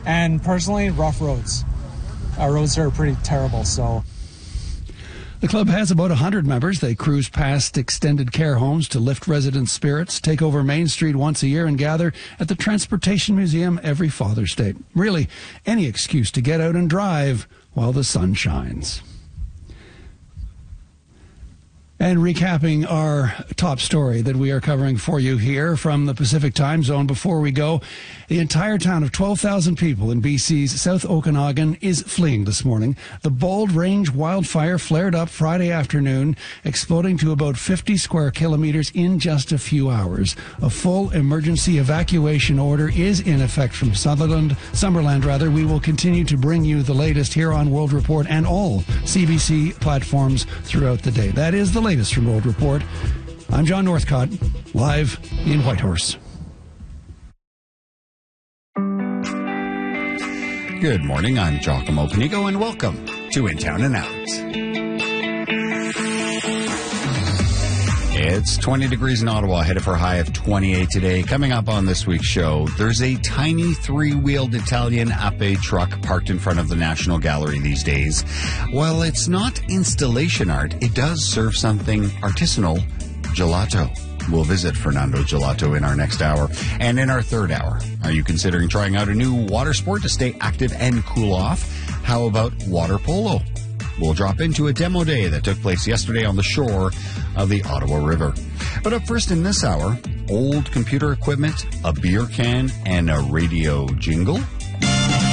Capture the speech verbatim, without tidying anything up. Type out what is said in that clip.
And personally, rough roads. Our roads are pretty terrible, so... The club has about one hundred members. They cruise past extended care homes to lift residents' spirits, take over Main Street once a year, and gather at the Transportation Museum every Father's Day. Really, any excuse to get out and drive while the sun shines. And recapping our top story that we are covering for you here from the Pacific Time Zone. Before we go, the entire town of twelve thousand people in B C's South Okanagan is fleeing this morning. The Bald Range wildfire flared up Friday afternoon, exploding to about fifty square kilometers in just a few hours. A full emergency evacuation order is in effect from Sutherland, Summerland rather. We will continue to bring you the latest here on World Report and all C B C platforms throughout the day. That is the latest from World Report. I'm John Northcott, live in Whitehorse. Good morning, I'm Giacomo Panigo, and welcome to In Town and Out. It's twenty degrees in Ottawa, headed for a high of twenty-eight today. Coming up on this week's show, there's a tiny three-wheeled Italian Ape truck parked in front of the National Gallery these days. While it's not installation art, it does serve something artisanal, gelato. We'll visit Fernando Gelato in our next hour. And in our third hour, are you considering trying out a new water sport to stay active and cool off? How about water polo? We'll drop into a demo day that took place yesterday on the shore of the Ottawa River. But up first in this hour, old computer equipment, a beer can, and a radio jingle.